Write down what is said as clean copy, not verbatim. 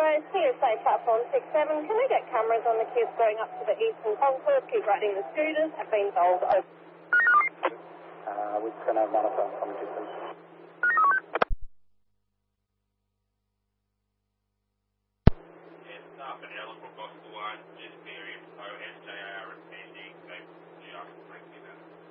Bravo, CSA platform 67. Can I get cameras on the kids going up to the Eastern Concourse? Keep riding the scooters. Have been told. We can have monitor on the distance. Yes, up and Ellen Brook Gospel 1, just period, OSJR attending, just making